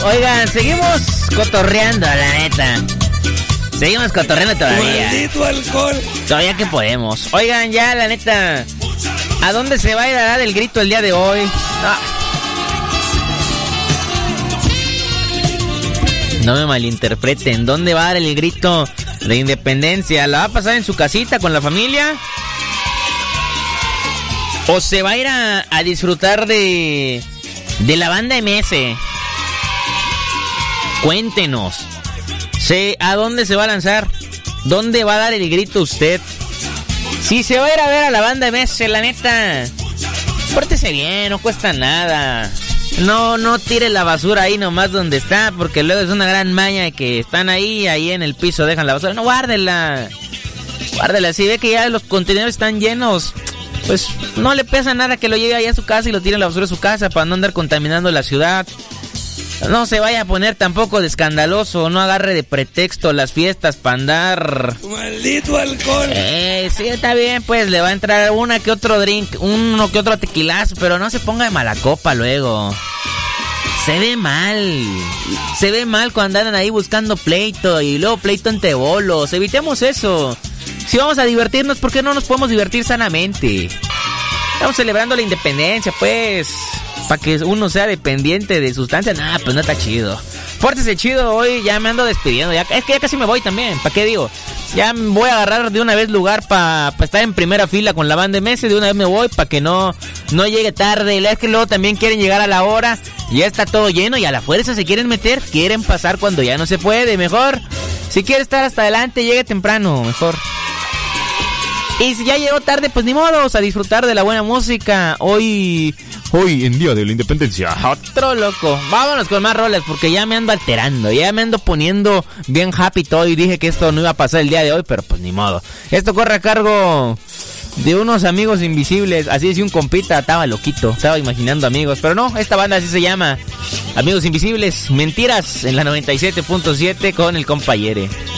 Oigan, seguimos cotorreando, la neta. Seguimos cotorreando todavía. Maldito alcohol. Todavía que podemos. Oigan, ya, la neta, ¿a dónde se va a ir a dar el grito el día de hoy? No me malinterpreten. ¿Dónde va a dar el grito de independencia? ¿La va a pasar en su casita con la familia? ¿O se va a ir a disfrutar de la banda MS? Cuéntenos. ¿A dónde se va a lanzar? ¿Dónde va a dar el grito usted? Si se va a ir a ver a la banda MS, la neta, pórtese bien, no cuesta nada. No tire la basura ahí nomás donde está, porque luego es una gran maña de que están ahí en el piso, dejan la basura. No, guárdela. Si ve que ya los contenedores están llenos, pues no le pesa nada que lo lleve ahí a su casa y lo tire en la basura a su casa para no andar contaminando la ciudad. No se vaya a poner tampoco de escandaloso, no agarre de pretexto las fiestas para andar... ¡Maldito alcohol! Sí, está bien, pues le va a entrar uno que otro tequilazo, pero no se ponga de mala copa luego. Se ve mal cuando andan ahí buscando pleito y luego pleito entre bolos. Evitemos eso. Si vamos a divertirnos, ¿por qué no nos podemos divertir sanamente? Estamos celebrando la independencia, pues... Para que uno sea dependiente de sustancias, pues no está chido. Pórtese chido hoy, ya me ando despidiendo. Es que ya casi me voy también, ¿para qué digo? Ya voy a agarrar de una vez lugar para estar en primera fila con la banda MS. De una vez me voy para que no llegue tarde. Es que luego también quieren llegar a la hora. Ya está todo lleno y a la fuerza se quieren meter. Quieren pasar cuando ya no se puede. Mejor, si quiere estar hasta adelante, llegue temprano, mejor. Y si ya llegó tarde, pues ni modo, a disfrutar de la buena música. Hoy en Día de la Independencia. Otro loco. Vámonos con más roles porque ya me ando alterando. Ya me ando poniendo bien happy todo. Y dije que esto no iba a pasar el día de hoy, pero pues ni modo. Esto corre a cargo de unos amigos invisibles. Así decía un compita, estaba loquito. Estaba imaginando amigos. Pero no, esta banda así se llama. Amigos Invisibles. Mentiras en la 97.7 con el compa Yere.